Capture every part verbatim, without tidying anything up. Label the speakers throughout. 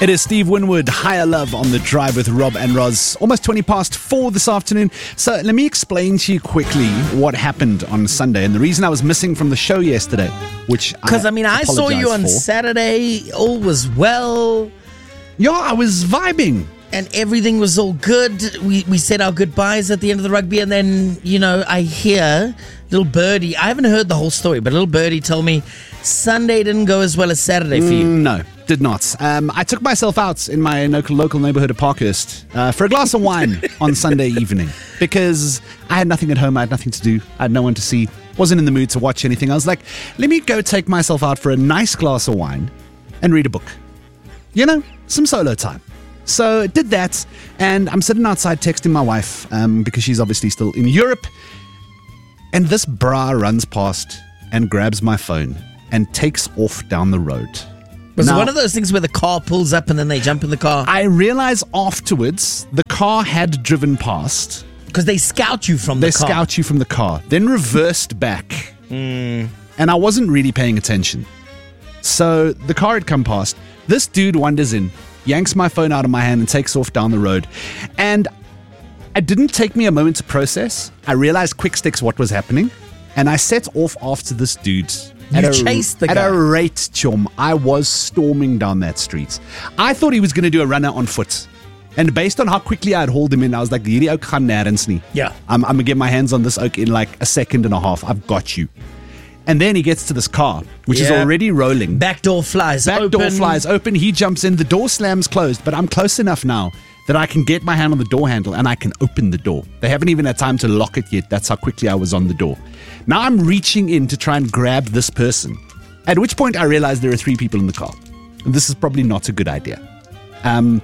Speaker 1: It is Steve Winwood, Higher Love on the Drive with Rob and Roz. Almost twenty past four this afternoon. So let me explain to you quickly what happened on Sunday and the reason I was missing from the show yesterday, which
Speaker 2: Because, I, I mean, I saw you on
Speaker 1: for.
Speaker 2: Saturday. All was well.
Speaker 1: Yeah, I was vibing.
Speaker 2: And everything was all good. We we said our goodbyes at the end of the rugby. And then, you know, I hear little birdie. I haven't heard the whole story, but little birdie told me Sunday didn't go as well as Saturday for you.
Speaker 1: Mm, no, did not. Um, I took myself out in my local, local neighborhood of Parkhurst uh, for a glass of wine on Sunday evening because I had nothing at home. I had nothing to do. I had no one to see. Wasn't in the mood to watch anything. I was like, let me go take myself out for a nice glass of wine and read a book. You know, some solo time. So did that, and I'm sitting outside texting my wife um, because she's obviously still in Europe. And this bra runs past and grabs my phone and takes off down the road.
Speaker 2: Was
Speaker 1: Now,
Speaker 2: it one of those things where the car pulls up and then they jump in the car?
Speaker 1: I realize afterwards the car had driven past.
Speaker 2: Because they scout you from
Speaker 1: They
Speaker 2: the car.
Speaker 1: scout you from the car, then reversed back.
Speaker 2: Mm.
Speaker 1: And I wasn't really paying attention. So the car had come past. This dude wanders in, yanks my phone out of my hand and takes off down the road. And it didn't take me a moment to process. I realized quick sticks what was happening. And I set off after this dude.
Speaker 2: You
Speaker 1: at a,
Speaker 2: chased the
Speaker 1: At
Speaker 2: guy.
Speaker 1: a rate, chum. I was storming down that street. I thought he was going to do a runner on foot. And based on how quickly I had hauled him in, I was like, hierdie ook gaan nêrens nie.
Speaker 2: Yeah.
Speaker 1: I'm, I'm going to get my hands on this oak in like a second and a half. I've got you. And then he gets to this car, which is
Speaker 2: Yeah.
Speaker 1: already rolling.
Speaker 2: Back door flies
Speaker 1: Back
Speaker 2: open.
Speaker 1: door flies open. He jumps in. The door slams closed, but I'm close enough now that I can get my hand on the door handle and I can open the door. They haven't even had time to lock it yet. That's how quickly I was on the door. Now I'm reaching in to try and grab this person, at which point I realize there are three people in the car. And this is probably not a good idea. Um,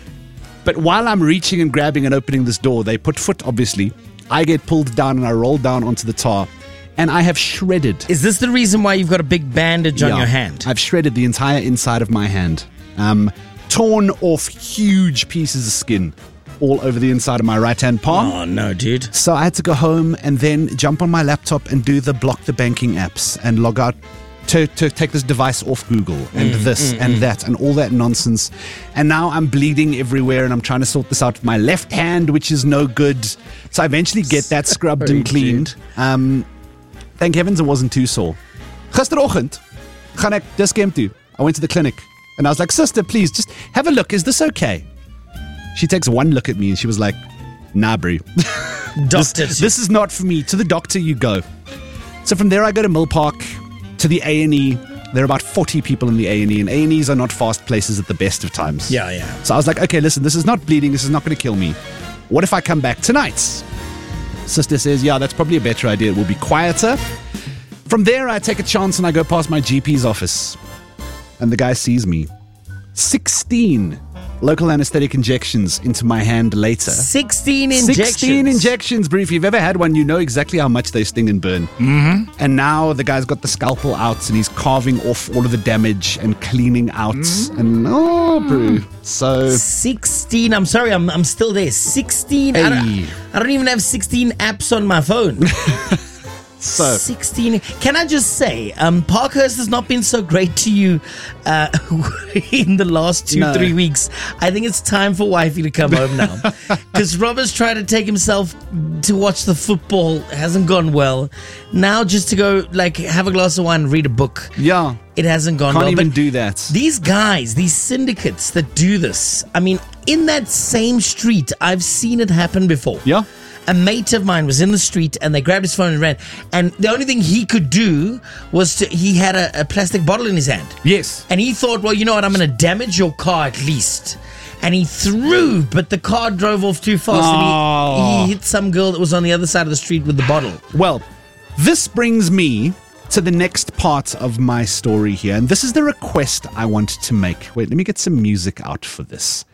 Speaker 1: but while I'm reaching and grabbing and opening this door, they put foot, obviously. I get pulled down and I roll down onto the tar. And I have shredded.
Speaker 2: Is this the reason why you've got a big bandage on
Speaker 1: Yeah,
Speaker 2: your hand?
Speaker 1: I've shredded the entire inside of my hand. Um, torn off huge pieces of skin all over the inside of my right-hand palm.
Speaker 2: Oh, no, dude.
Speaker 1: So I had to go home and then jump on my laptop and do the block the banking apps and log out to, to take this device off Google and
Speaker 2: Mm,
Speaker 1: this
Speaker 2: mm,
Speaker 1: and
Speaker 2: mm.
Speaker 1: that and all that nonsense. And now I'm bleeding everywhere and I'm trying to sort this out with my left hand, which is no good. So I eventually get that scrubbed
Speaker 2: Sorry,
Speaker 1: and cleaned. Um, thank heavens it wasn't too sore. Gisteroggend gaan ek dis camp toe. I went to the clinic and I was like, sister, please just have a look. Is this okay? She takes one look at me and she was like, nah, bro.
Speaker 2: Doctor.
Speaker 1: This, this is not for me. To the doctor you go. So from there I go to Mill Park, to the A and E. There are about forty people in the A and E, and A and E's are not fast places at the best of times.
Speaker 2: Yeah, yeah.
Speaker 1: So I was like, okay, listen, this is not bleeding. This is not going to kill me. What if I come back tonight? Sister says, yeah, that's probably a better idea. It will be quieter. From there, I take a chance and I go past my G P's office. And the guy sees me. sixteen local anesthetic injections into my hand later.
Speaker 2: sixteen injections.
Speaker 1: sixteen injections, bro. If you've ever had one, you know exactly how much they sting and burn.
Speaker 2: Mm-hmm.
Speaker 1: And now the guy's got the scalpel out and he's carving off all of the damage and cleaning out. Mm. And, oh, bro. So...
Speaker 2: sixteen. I'm sorry, I'm I'm still there. sixteen.
Speaker 1: Hey.
Speaker 2: I, don't, I don't even have sixteen apps on my phone.
Speaker 1: So...
Speaker 2: sixteen. Can I just say, um, Parkhurst has not been so great to you uh, in the last two,
Speaker 1: No.
Speaker 2: three weeks. I think it's time for wifey to come home now. Because Robert's tried to take himself to watch the football. It hasn't gone well. Now just to go, like, have a glass of wine and read a book.
Speaker 1: Yeah.
Speaker 2: It hasn't gone
Speaker 1: Can't
Speaker 2: well.
Speaker 1: even
Speaker 2: But
Speaker 1: do that.
Speaker 2: these guys, these syndicates that do this, I mean, in that same street, I've seen it happen before.
Speaker 1: Yeah.
Speaker 2: A mate of mine was in the street and they grabbed his phone and ran. And the only thing he could do was to, he had a, a plastic bottle in his hand.
Speaker 1: Yes.
Speaker 2: And he thought, well, you know what, I'm going to damage your car at least. And he threw, but the car drove off too fast.
Speaker 1: Oh.
Speaker 2: And he, he hit some girl that was on the other side of the street with the bottle.
Speaker 1: Well, this brings me to the next part of my story here. And this is the request I want to make. Wait, let me get some music out for this.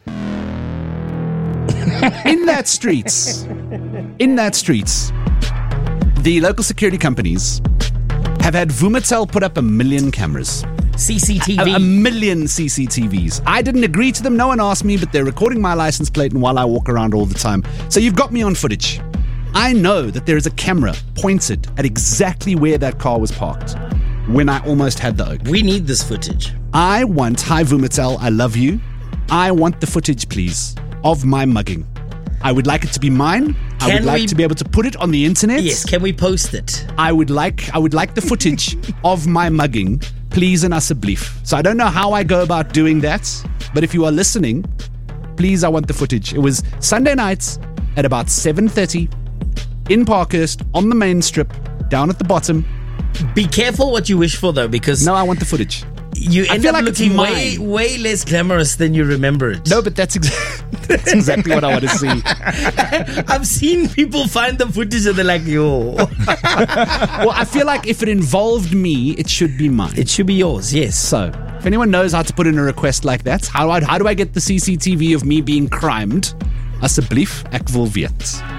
Speaker 1: In that streets, in that streets, the local security companies have had Vumatel put up a million cameras.
Speaker 2: C C T V.
Speaker 1: A, a million C C T Vs. I didn't agree to them. No one asked me, but they're recording my license plate and while I walk around all the time. So you've got me on footage. I know that there is a camera pointed at exactly where that car was parked when I almost had the oak.
Speaker 2: We need this footage.
Speaker 1: I want, hi Vumatel, I love you. I want the footage, please, of my mugging. I would like it to be mine. I
Speaker 2: Can
Speaker 1: would like
Speaker 2: we-
Speaker 1: to be able to put it on the internet.
Speaker 2: Yes, can we post it?
Speaker 1: I would like I would like the footage of my mugging, please, and asseblief. So I don't know how I go about doing that, but if you are listening, please, I want the footage. It was Sunday nights at about seven thirty in Parkhurst on the main strip, down at the bottom.
Speaker 2: Be careful what you wish for, though, because
Speaker 1: No, I want the footage.
Speaker 2: you
Speaker 1: I
Speaker 2: end
Speaker 1: feel
Speaker 2: up
Speaker 1: like it's
Speaker 2: looking way,
Speaker 1: mine.
Speaker 2: way less glamorous than you remember it.
Speaker 1: No, but that's, ex- that's exactly what I want to see.
Speaker 2: I've seen people find the footage and they're like, yo.
Speaker 1: Well, I feel like if it involved me, it should be mine.
Speaker 2: It should be yours, yes.
Speaker 1: So, if anyone knows how to put in a request like that, how, how do I get the C C T V of me being crimed? Asseblief, ek wil weet.